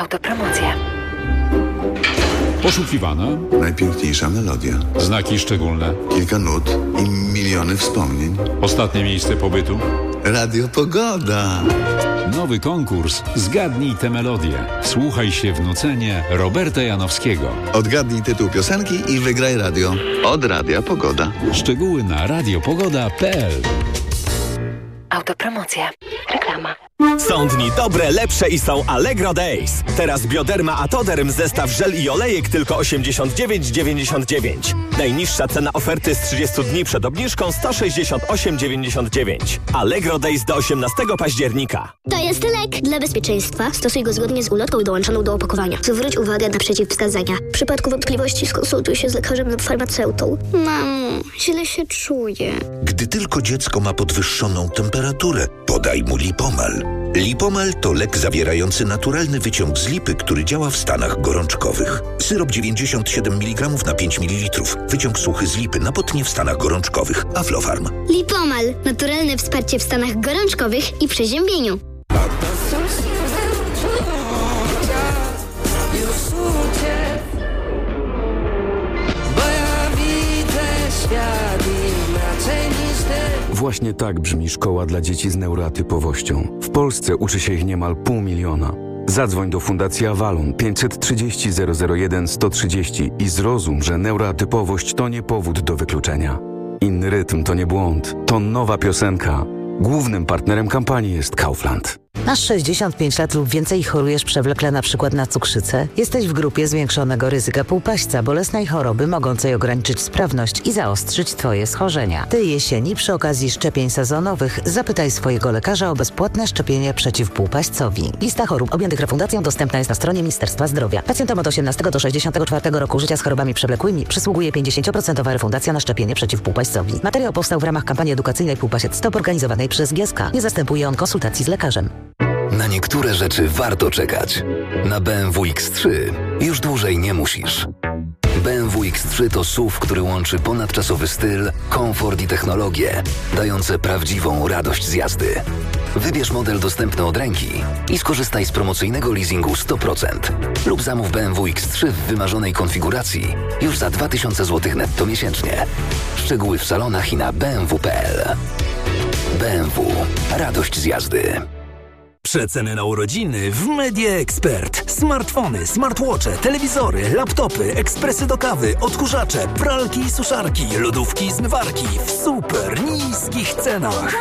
Autopromocja. Poszukiwana. Najpiękniejsza melodia. Znaki szczególne. Kilka nut i miliony wspomnień. Ostatnie miejsce pobytu. Radio Pogoda. Nowy konkurs Zgadnij tę melodię. Słuchaj się w nucenie Roberta Janowskiego. Odgadnij tytuł piosenki i wygraj radio. Od Radia Pogoda. Szczegóły na radiopogoda.pl. Autopromocja. Reklama. Są dni dobre, lepsze i są Allegro Days. Teraz Bioderma Atoderm zestaw żel i olejek tylko 89,99. Najniższa cena oferty z 30 dni przed obniżką 168,99. Allegro Days do 18 października. To jest lek. Dla bezpieczeństwa stosuj go zgodnie z ulotką dołączoną do opakowania. Zwróć uwagę na przeciwwskazania. W przypadku wątpliwości skonsultuj się z lekarzem lub farmaceutą. Mamo, źle się czuję. Gdy tylko dziecko ma podwyższoną temperaturę, podaj mu Lipomal. Lipomal to lek zawierający naturalny wyciąg z lipy, który działa w stanach gorączkowych. Syrop 97 mg na 5 ml. Wyciąg suchy z lipy na potnie w stanach gorączkowych. Aflofarm. Lipomal. Naturalne wsparcie w stanach gorączkowych i przeziębieniu. Właśnie tak brzmi szkoła dla dzieci z neuroatypowością. W Polsce uczy się ich niemal 500 000. Zadzwoń do Fundacji Avalon 530 001 130 i zrozum, że neuroatypowość to nie powód do wykluczenia. Inny rytm to nie błąd, to nowa piosenka. Głównym partnerem kampanii jest Kaufland. Masz 65 lat lub więcej i chorujesz przewlekle na przykład na cukrzycę? Jesteś w grupie zwiększonego ryzyka półpaśćca, bolesnej choroby mogącej ograniczyć sprawność i zaostrzyć Twoje schorzenia. Tej jesieni przy okazji szczepień sezonowych zapytaj swojego lekarza o bezpłatne szczepienie przeciw półpaśćcowi. Lista chorób objętych refundacją dostępna jest na stronie Ministerstwa Zdrowia. Pacjentom od 18 do 64 roku życia z chorobami przewlekłymi przysługuje 50% refundacja na szczepienie przeciw półpaśćcowi. Materiał powstał w ramach kampanii edukacyjnej Półpasiec Stop organizowanej przez GSK. Nie zastępuje on konsultacji z lekarzem. Na niektóre rzeczy warto czekać. Na BMW X3 już dłużej nie musisz. BMW X3 to SUV, który łączy ponadczasowy styl, komfort i technologię, dające prawdziwą radość z jazdy. Wybierz model dostępny od ręki i skorzystaj z promocyjnego leasingu 100%. Lub zamów BMW X3 w wymarzonej konfiguracji już za 2000 zł netto miesięcznie. Szczegóły w salonach i na bmw.pl. BMW. Radość z jazdy. Przeceny na urodziny w Media Expert. Smartfony, smartwatche, telewizory, laptopy, ekspresy do kawy, odkurzacze, pralki i suszarki, lodówki i zmywarki w super niskich cenach.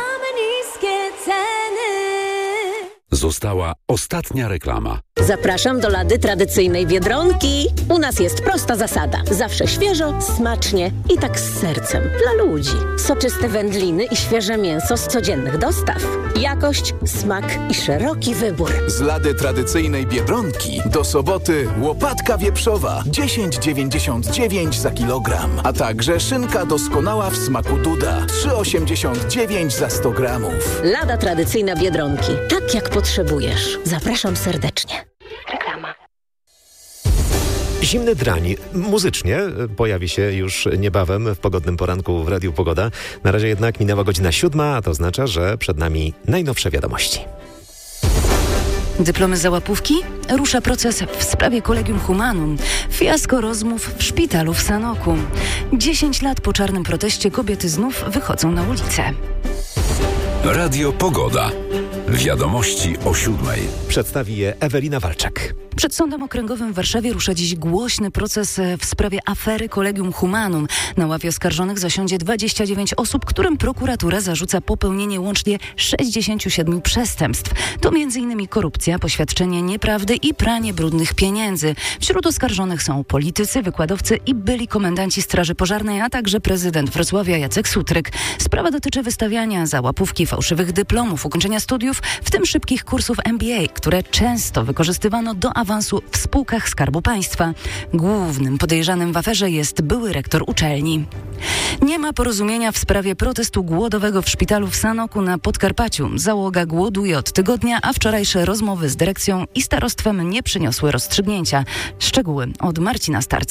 Została ostatnia reklama. Zapraszam do Lady tradycyjnej Biedronki. U nas jest prosta zasada. Zawsze świeżo, smacznie i tak z sercem. Dla ludzi. Soczyste wędliny i świeże mięso z codziennych dostaw. Jakość, smak i szeroki wybór. Z Lady tradycyjnej Biedronki do soboty łopatka wieprzowa 10,99 za kilogram. A także szynka doskonała w smaku Duda 3,89 za 100 gramów. Lada tradycyjna Biedronki. Tak jak potrzebujesz. Zapraszam serdecznie. Reklama. Zimny drań muzycznie pojawi się już niebawem w pogodnym poranku w Radiu Pogoda. Na razie jednak minęła godzina 7, a to oznacza, że przed nami najnowsze wiadomości. Dyplomy za łapówki? Rusza proces w sprawie Collegium Humanum. Fiasko rozmów w szpitalu w Sanoku. 10 lat po czarnym proteście kobiety znów wychodzą na ulicę. Radio Pogoda. Wiadomości o 7:00. Przedstawi je Ewelina Walczak. Przed Sądem Okręgowym w Warszawie rusza dziś głośny proces w sprawie afery Collegium Humanum. Na ławie oskarżonych zasiądzie 29 osób, którym prokuratura zarzuca popełnienie łącznie 67 przestępstw. To m.in. korupcja, poświadczenie nieprawdy i pranie brudnych pieniędzy. Wśród oskarżonych są politycy, wykładowcy i byli komendanci Straży Pożarnej, a także prezydent Wrocławia Jacek Sutryk. Sprawa dotyczy wystawiania za łapówki fałszywych dyplomów, ukończenia studiów, w tym szybkich kursów MBA, które często wykorzystywano do awansu w spółkach Skarbu Państwa. Głównym podejrzanym w aferze jest były rektor uczelni. Nie ma porozumienia w sprawie protestu głodowego w szpitalu w Sanoku na Podkarpaciu. Załoga głoduje od tygodnia, a wczorajsze rozmowy z dyrekcją i starostwem nie przyniosły rozstrzygnięcia. Szczegóły od Marcina Starca.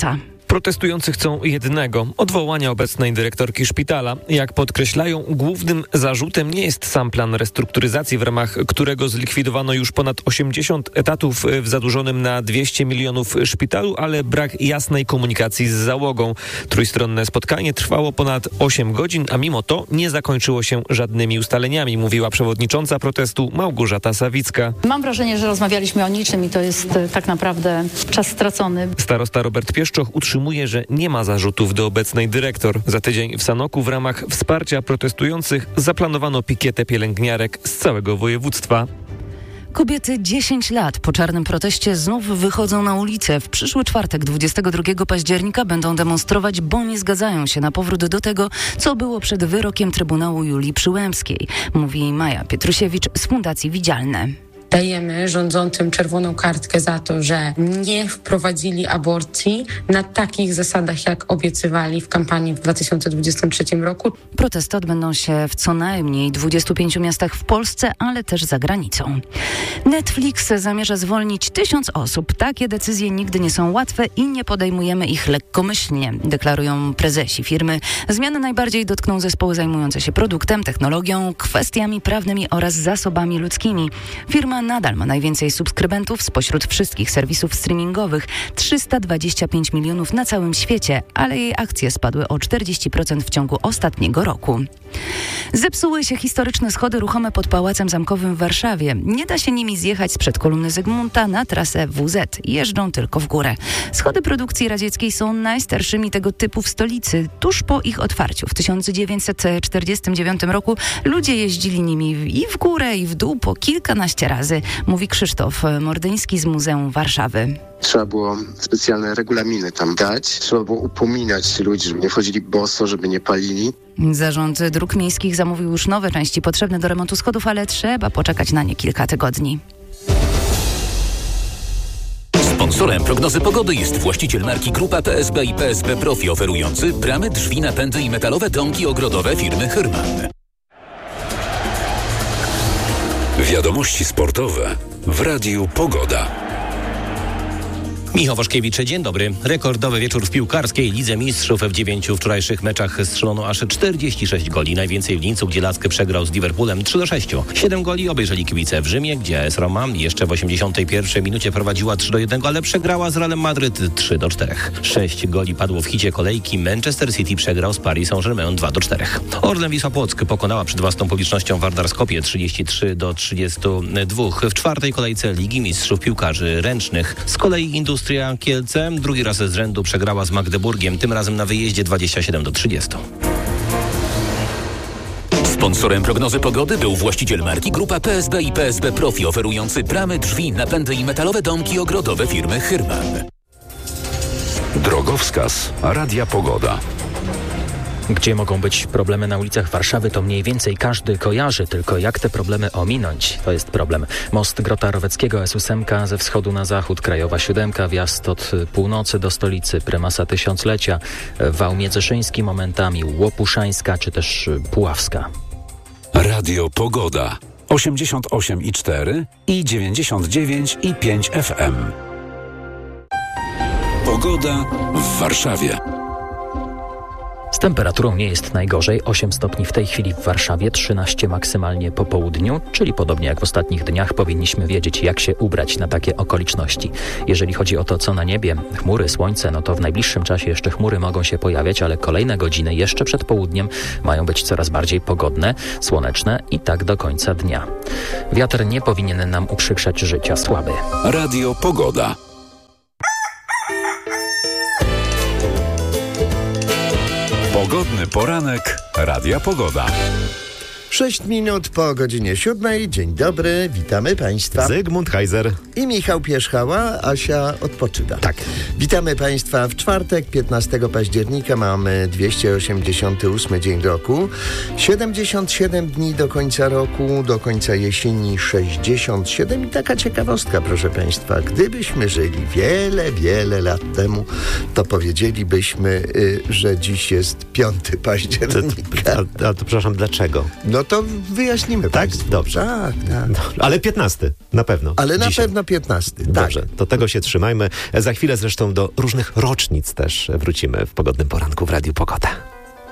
Protestujący chcą jednego – odwołania obecnej dyrektorki szpitala. Jak podkreślają, głównym zarzutem nie jest sam plan restrukturyzacji, w ramach którego zlikwidowano już ponad 80 etatów w zadłużonym na 200 milionów szpitalu, ale brak jasnej komunikacji z załogą. Trójstronne spotkanie trwało ponad 8 godzin, a mimo to nie zakończyło się żadnymi ustaleniami, mówiła przewodnicząca protestu Małgorzata Sawicka. Mam wrażenie, że rozmawialiśmy o niczym i to jest tak naprawdę czas stracony. Starosta Robert Pieszczoch utrzymuje, że nie ma zarzutów do obecnej dyrektor. Za tydzień w Sanoku w ramach wsparcia protestujących zaplanowano pikietę pielęgniarek z całego województwa. Kobiety 10 lat po czarnym proteście znów wychodzą na ulicę. W przyszły czwartek, 22 października, będą demonstrować, bo nie zgadzają się na powrót do tego, co było przed wyrokiem Trybunału Julii Przyłębskiej, mówi Maja Pietrusiewicz z Fundacji Widzialne. Dajemy rządzącym czerwoną kartkę za to, że nie wprowadzili aborcji na takich zasadach, jak obiecywali w kampanii w 2023 roku. Protesty odbędą się w co najmniej 25 miastach w Polsce, ale też za granicą. Netflix zamierza zwolnić 1000 osób. Takie decyzje nigdy nie są łatwe i nie podejmujemy ich lekkomyślnie, deklarują prezesi firmy. Zmiany najbardziej dotkną zespoły zajmujące się produktem, technologią, kwestiami prawnymi oraz zasobami ludzkimi. Firma nadal ma najwięcej subskrybentów spośród wszystkich serwisów streamingowych, 325 milionów na całym świecie, ale jej akcje spadły o 40% w ciągu ostatniego roku. Zepsuły się historyczne schody ruchome pod Pałacem Zamkowym w Warszawie. Nie da się nimi zjechać sprzed kolumny Zygmunta na trasę WZ. Jeżdżą tylko w górę. Schody produkcji radzieckiej są najstarszymi tego typu w stolicy. Tuż po ich otwarciu w 1949 roku ludzie jeździli nimi i w górę, i w dół po kilkanaście razy, mówi Krzysztof Mordyński z Muzeum Warszawy. Trzeba było specjalne regulaminy tam dać. Trzeba było upominać ludzi, żeby nie wchodzili boso, żeby nie palili. Zarząd Dróg Miejskich zamówił już nowe części potrzebne do remontu schodów, ale trzeba poczekać na nie kilka tygodni. Sponsorem prognozy pogody jest właściciel marki Grupa PSB i PSB Profi, oferujący bramy, drzwi, napędy i metalowe domki ogrodowe firmy Hyrman. Wiadomości sportowe w Radiu Pogoda. Michał Waszkiewicz, dzień dobry. Rekordowy wieczór w piłkarskiej Lidze Mistrzów. W 9 wczorajszych meczach strzelono aż 46 goli. Najwięcej w Lincu, gdzie Lask przegrał z Liverpoolem 3-6. 7 goli obejrzeli kibice w Rzymie, gdzie AS Roma jeszcze w 81 minucie prowadziła 3-1, ale przegrała z Realem Madryt 3-4. 6 goli padło w hicie kolejki. Manchester City przegrał z Paris Saint-Germain 2-4. Orlen Wisła Płock pokonała przed własną publicznością Vardar Skopje 33-32. W czwartej kolejce Ligi Mistrzów Piłkarzy Ręcznych. Z kolei Industria Kielce drugi raz z rzędu przegrała z Magdeburgiem, tym razem na wyjeździe 27-30. Sponsorem prognozy pogody był właściciel marki Grupa PSB i PSB Profi, oferujący bramy, drzwi, napędy i metalowe domki ogrodowe firmy Hyrman. Drogowskaz Radia Pogoda. Gdzie mogą być problemy na ulicach Warszawy, to mniej więcej każdy kojarzy, tylko jak te problemy ominąć, to jest problem. Most Grota Roweckiego, S8 ze wschodu na zachód, Krajowa 7, wjazd od północy do stolicy, Prymasa Tysiąclecia, wał Międzyszyński momentami, Łopuszańska czy też Puławska. Radio Pogoda 88,4 i 99,5 FM. Pogoda w Warszawie. Z temperaturą nie jest najgorzej. 8 stopni w tej chwili w Warszawie, 13 maksymalnie po południu, czyli podobnie jak w ostatnich dniach powinniśmy wiedzieć, jak się ubrać na takie okoliczności. Jeżeli chodzi o to, co na niebie, chmury, słońce, no to w najbliższym czasie jeszcze chmury mogą się pojawiać, ale kolejne godziny jeszcze przed południem mają być coraz bardziej pogodne, słoneczne i tak do końca dnia. Wiatr nie powinien nam uprzykrzać życia, słaby. Radio Pogoda. Pogodny poranek Radia Pogoda. 6 minut po godzinie 7. Dzień dobry, witamy Państwa. Zygmunt Heiser i Michał Pierzchała. Asia odpoczywa. Tak. Witamy Państwa w czwartek, 15 października. Mamy 288 dzień roku. 77 dni do końca roku, do końca jesieni 67. I taka ciekawostka, proszę Państwa. Gdybyśmy żyli wiele lat temu, to powiedzielibyśmy, że dziś jest 5 października. A to przepraszam, dlaczego? No No to wyjaśnimy. Tak? Państwu. Dobrze. Tak. Ale 15 na pewno. Ale na dzisiaj. pewno 15. Dobrze, Tak. do tego się trzymajmy. Za chwilę zresztą do różnych rocznic też wrócimy w Pogodnym Poranku w Radiu Pogoda.